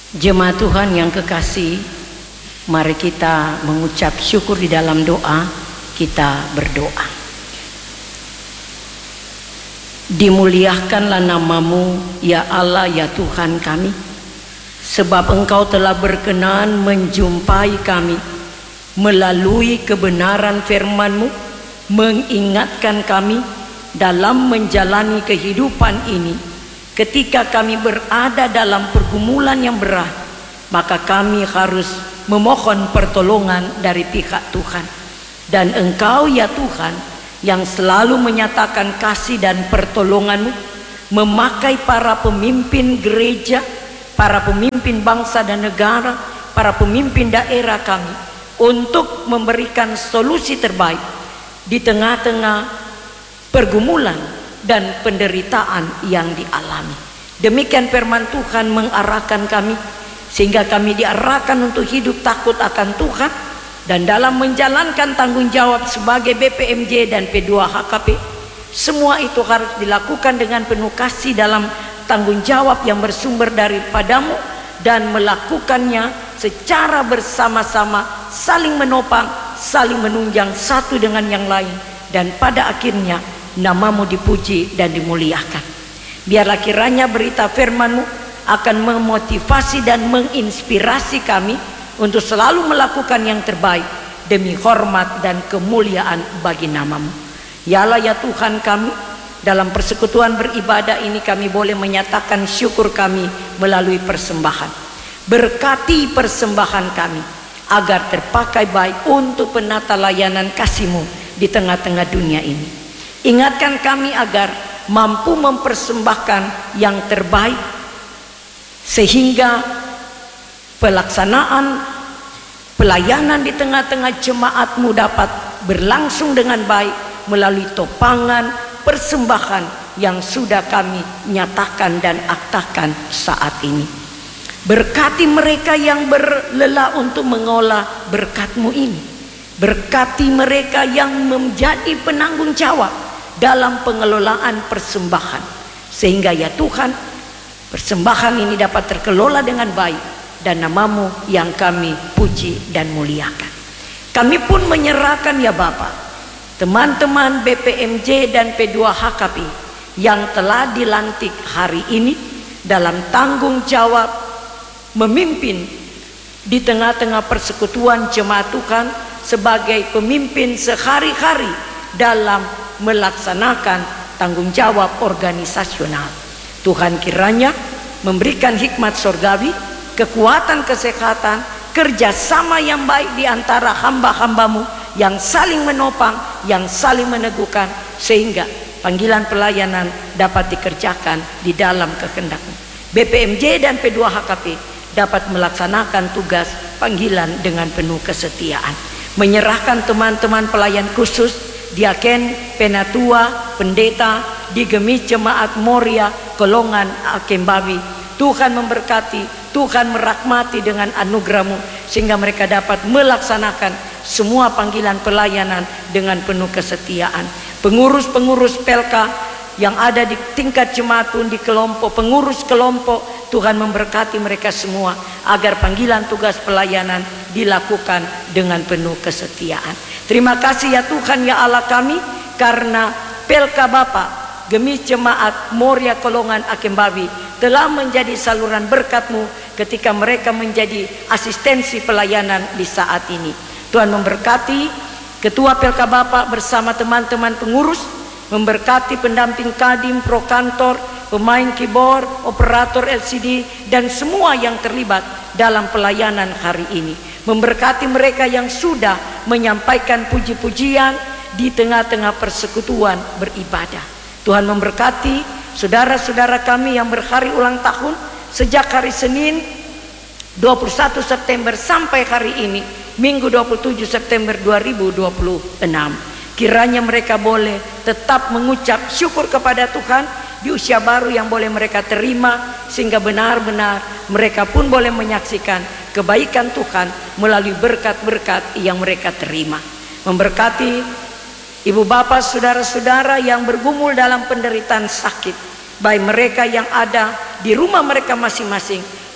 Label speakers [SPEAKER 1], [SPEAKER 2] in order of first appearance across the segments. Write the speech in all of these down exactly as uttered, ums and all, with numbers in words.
[SPEAKER 1] Jemaat Tuhan yang kekasih, mari kita mengucap syukur di dalam doa. Kita berdoa. Dimuliakanlah namamu ya Allah ya Tuhan kami, sebab Engkau telah berkenan menjumpai kami melalui kebenaran firman-Mu, mengingatkan kami dalam menjalani kehidupan ini. Ketika kami berada dalam pergumulan yang berat, maka kami harus memohon pertolongan dari pihak Tuhan. Dan Engkau ya Tuhan yang selalu menyatakan kasih dan pertolongan-Mu, memakai para pemimpin gereja, para pemimpin bangsa dan negara, para pemimpin daerah kami untuk memberikan solusi terbaik di tengah-tengah pergumulan dan penderitaan yang dialami. Demikian firman Tuhan mengarahkan kami, sehingga kami diarahkan untuk hidup takut akan Tuhan, dan dalam menjalankan tanggung jawab sebagai B P M J dan P dua H K P, semua itu harus dilakukan dengan penuh kasih dalam tanggung jawab yang bersumber daripadamu, dan melakukannya secara bersama-sama, saling menopang, saling menunjang satu dengan yang lain, dan pada akhirnya namamu dipuji dan dimuliakan. Biarlah kiranya berita firman-Mu akan memotivasi dan menginspirasi kami untuk selalu melakukan yang terbaik demi hormat dan kemuliaan bagi namamu. Ya Allah ya Tuhan kami, dalam persekutuan beribadah ini kami boleh menyatakan syukur kami melalui persembahan. Berkati persembahan kami agar terpakai baik untuk penata layanan kasih-Mu di tengah-tengah dunia ini. Ingatkan kami agar mampu mempersembahkan yang terbaik, sehingga pelaksanaan pelayanan di tengah-tengah jemaat-Mu dapat berlangsung dengan baik melalui topangan persembahan yang sudah kami nyatakan dan aktakan saat ini. Berkati mereka yang berlelah untuk mengolah berkat-Mu ini. Berkati mereka yang menjadi penanggung jawab dalam pengelolaan persembahan, sehingga ya Tuhan persembahan ini dapat terkelola dengan baik dan namamu yang kami puji dan muliakan. Kami pun menyerahkan ya Bapa, teman-teman B P M J dan P dua H K P yang telah dilantik hari ini dalam tanggung jawab memimpin di tengah-tengah persekutuan jemaat Tuhan sebagai pemimpin sehari-hari dalam melaksanakan tanggung jawab organisasional. Tuhan kiranya memberikan hikmat surgawi, kekuatan kesehatan, kerjasama yang baik di antara hamba-hamba-Mu yang saling menopang, yang saling meneguhkan, sehingga panggilan pelayanan dapat dikerjakan di dalam kehendak-Mu. B P M J dan P dua H K P dapat melaksanakan tugas panggilan dengan penuh kesetiaan. Menyerahkan teman-teman pelayan khusus, diaken, penatua, pendeta di Gemis Jemaat Moria Kolongan Akembawi. Tuhan memberkati, Tuhan merahmati dengan anugerah-Mu, sehingga mereka dapat melaksanakan semua panggilan pelayanan dengan penuh kesetiaan. Pengurus-pengurus P L K yang ada di tingkat jemaat pun di kelompok, pengurus kelompok, Tuhan memberkati mereka semua agar panggilan tugas pelayanan dilakukan dengan penuh kesetiaan. Terima kasih ya Tuhan ya Allah kami, karena P L K Bapa Gemis Jemaat Moria Kolongan Akembawi telah menjadi saluran berkat-Mu ketika mereka menjadi asistensi pelayanan di saat ini. Tuhan memberkati Ketua P L K Bapa bersama teman-teman pengurus, memberkati pendamping kadim, pro kantor, pemain keyboard, operator L C D, dan semua yang terlibat dalam pelayanan hari ini. Memberkati mereka yang sudah menyampaikan puji-pujian di tengah-tengah persekutuan beribadah. Tuhan memberkati saudara-saudara kami yang berhari ulang tahun sejak hari Senin dua puluh satu September sampai hari ini, Minggu dua puluh tujuh September dua ribu dua puluh enam. Kiranya mereka boleh tetap mengucap syukur kepada Tuhan di usia baru yang boleh mereka terima, sehingga benar-benar mereka pun boleh menyaksikan kebaikan Tuhan melalui berkat-berkat yang mereka terima. Memberkati ibu bapak, saudara-saudara yang bergumul dalam penderitaan sakit, baik mereka yang ada di rumah mereka masing-masing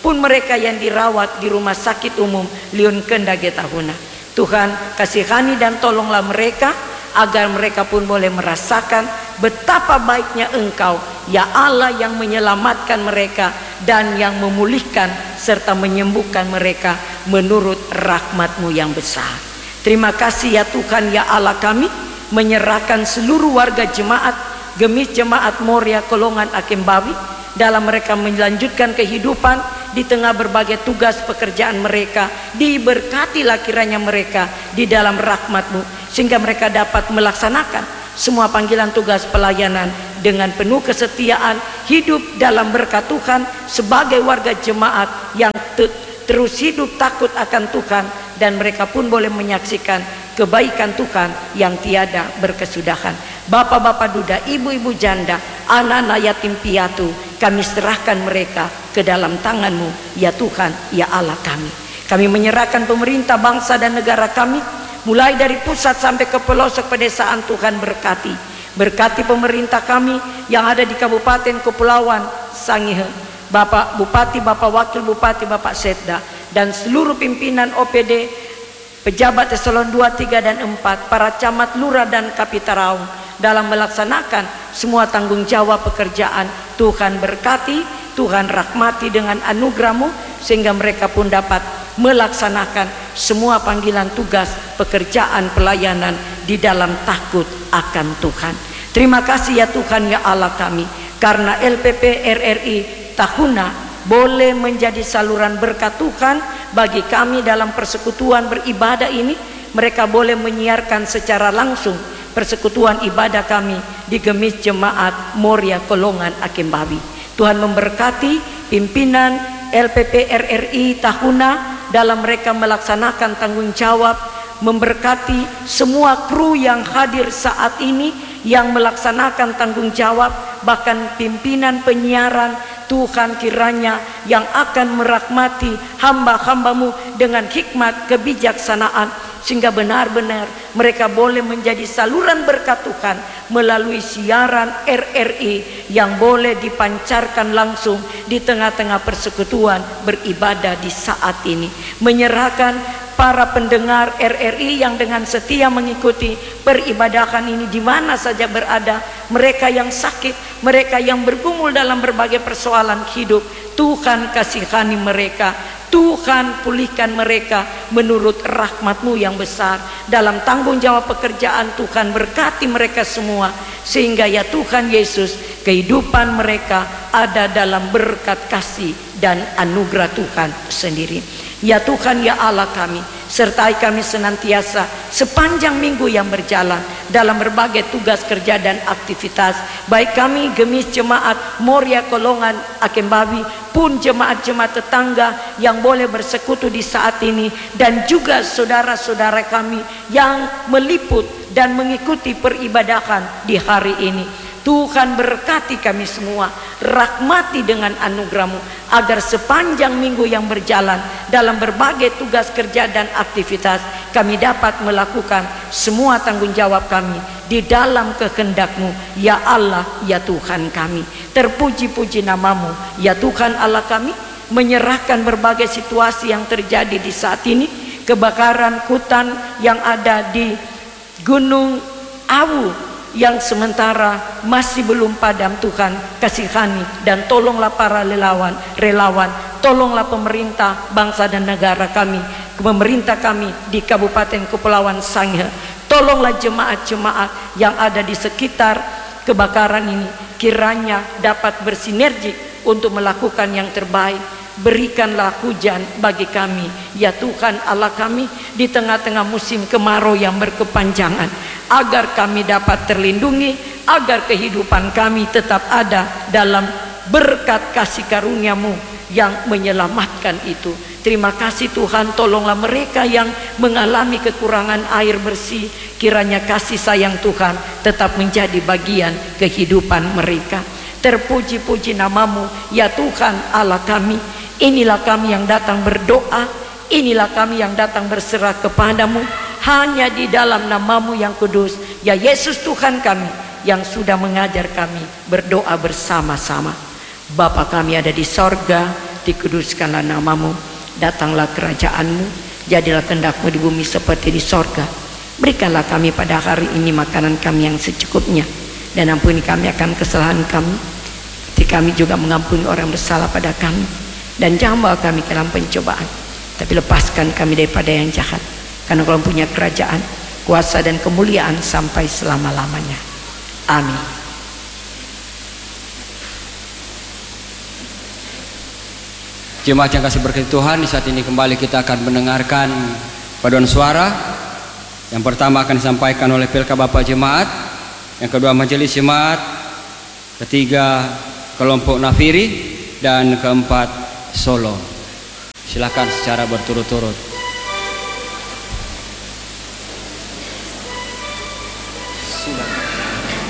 [SPEAKER 1] pun mereka yang dirawat di rumah sakit umum Liun Kenda Getahuna. Tuhan, kasihani dan tolonglah mereka agar mereka pun boleh merasakan betapa baiknya Engkau, ya Allah, yang menyelamatkan mereka dan yang memulihkan serta menyembuhkan mereka menurut rahmat-Mu yang besar. Terima kasih ya Tuhan, ya Allah kami, menyerahkan seluruh warga jemaat Gemis Jemaat Moria Kolongan Akembawi dalam mereka melanjutkan kehidupan di tengah berbagai tugas pekerjaan mereka. Diberkatilah kiranya mereka di dalam rahmat-Mu, sehingga mereka dapat melaksanakan semua panggilan tugas pelayanan dengan penuh kesetiaan, hidup dalam berkat Tuhan sebagai warga jemaat yang te terus hidup takut akan Tuhan, dan mereka pun boleh menyaksikan kebaikan Tuhan yang tiada berkesudahan. Bapak-bapak duda, ibu-ibu janda, anak-anak yatim piatu, kami serahkan mereka ke dalam tangan-Mu ya Tuhan, ya Allah kami. Kami menyerahkan pemerintah bangsa dan negara kami, mulai dari pusat sampai ke pelosok pedesaan. Tuhan berkati, berkati pemerintah kami yang ada di Kabupaten Kepulauan Sangihe, Bapak Bupati, Bapak Wakil Bupati, Bapak Setda, dan seluruh pimpinan O P D, pejabat eselon dua, tiga, dan empat, para camat, lurah, dan kapitaraung dalam melaksanakan semua tanggung jawab pekerjaan. Tuhan berkati, Tuhan rahmati dengan anugerah-Mu, sehingga mereka pun dapat melaksanakan semua panggilan tugas pekerjaan pelayanan di dalam takut akan Tuhan. Terima kasih ya Tuhan, ya Allah kami, karena L P P R R I Tahuna boleh menjadi saluran berkat Tuhan bagi kami dalam persekutuan beribadah ini. Mereka boleh menyiarkan secara langsung persekutuan ibadah kami di Gemis Jemaat Moria Kolongan Akembawi. Tuhan memberkati pimpinan L P P R R I Tahuna dalam mereka melaksanakan tanggung jawab, memberkati semua kru yang hadir saat ini yang melaksanakan tanggung jawab, bahkan pimpinan penyiaran. Tuhan kiranya yang akan merahmati hamba-hamba-Mu dengan hikmat kebijaksanaan, sehingga benar-benar mereka boleh menjadi saluran berkat Tuhan melalui siaran R R I yang boleh dipancarkan langsung di tengah-tengah persekutuan beribadah di saat ini. Menyerahkan para pendengar R R I yang dengan setia mengikuti peribadahan ini di mana saja berada, mereka yang sakit, mereka yang bergumul dalam berbagai persoalan hidup, Tuhan kasihani mereka, Tuhan pulihkan mereka menurut rahmat-Mu yang besar. Dalam tanggung jawab pekerjaan, Tuhan berkati mereka semua, sehingga ya Tuhan Yesus, kehidupan mereka ada dalam berkat kasih dan anugerah Tuhan sendiri. Ya Tuhan, ya Allah kami, sertai kami senantiasa sepanjang minggu yang berjalan dalam berbagai tugas kerja dan aktivitas, baik kami Gemis Jemaat Moria Kolongan Akembawi pun jemaat-jemaat tetangga yang boleh bersekutu di saat ini, dan juga saudara-saudara kami yang meliput dan mengikuti peribadahan di hari ini. Tuhan berkati kami semua, rahmati dengan anugerah-Mu, agar sepanjang minggu yang berjalan dalam berbagai tugas kerja dan aktivitas, kami dapat melakukan semua tanggung jawab kami di dalam kehendak-Mu, ya Allah, ya Tuhan kami. Terpuji-puji nama-Mu, ya Tuhan Allah kami. Menyerahkan berbagai situasi yang terjadi di saat ini, kebakaran hutan yang ada di Gunung Awu yang sementara masih belum padam. Tuhan kasihani dan tolonglah para relawan, relawan, tolonglah pemerintah bangsa dan negara kami, pemerintah kami di Kabupaten Kepulauan Sangihe, tolonglah jemaat-jemaat yang ada di sekitar kebakaran ini, kiranya dapat bersinergi untuk melakukan yang terbaik. Berikanlah hujan bagi kami, ya Tuhan Allah kami, di tengah-tengah musim kemarau yang berkepanjangan, agar kami dapat terlindungi, agar kehidupan kami tetap ada dalam berkat kasih karunia-Mu yang menyelamatkan itu. Terima kasih Tuhan, tolonglah mereka yang mengalami kekurangan air bersih, kiranya kasih sayang Tuhan tetap menjadi bagian kehidupan mereka. Terpuji-puji nama-Mu, ya Tuhan Allah kami. Inilah kami yang datang berdoa, inilah kami yang datang berserah kepadamu, hanya di dalam nama-Mu yang kudus, ya Yesus Tuhan kami, yang sudah mengajar kami berdoa bersama-sama. Bapa kami ada di sorga, dikuduskanlah namamu, datanglah kerajaanmu, jadilah kehendak-Mu di bumi seperti di sorga. Berikanlah kami pada hari ini makanan kami yang secukupnya, dan ampuni kami akan kesalahan kami, seperti kami juga mengampuni orang bersalah pada kami. Dan jangan bawa kami ke dalam pencobaan, tapi lepaskan kami daripada yang jahat. Karena Kau punya kerajaan, kuasa dan kemuliaan sampai selama-lamanya. Amin.
[SPEAKER 2] Jemaat yang kasih berkat Tuhan, di saat ini kembali kita akan mendengarkan paduan suara. Yang pertama akan disampaikan oleh P L K Bapak Jemaat, yang kedua majelis jemaat, ketiga kelompok nafiri, dan keempat solo. Silakan secara berturut-turut.